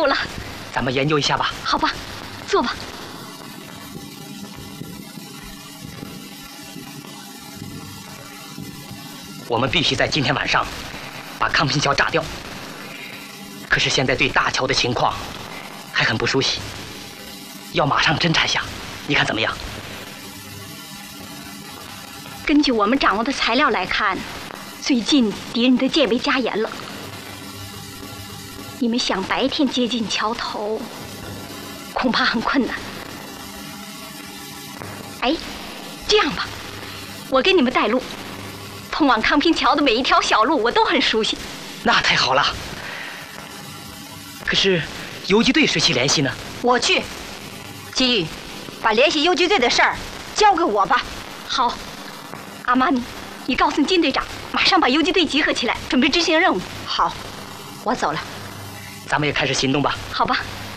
了。 咱们研究一下吧。 好吧，坐吧。 我们必须在今天晚上把康平桥炸掉。可是现在对大桥的情况还很不熟悉，要马上侦查下，你看怎么样？ 根据我们掌握的材料来看，最近敌人的戒备加严了。你们想白天接近桥头，恐怕很困难。哎，这样吧，我给你们带路，通往康平桥的每一条小路我都很熟悉。 那太好了。可是游击队谁去联系呢？ 我去。金玉，把联系游击队的事儿交给我吧。 好，阿玛尼，你告诉金队长，马上把游击队集合起来，准备执行任务。 好，我走了。 咱们也开始行动吧。 好吧。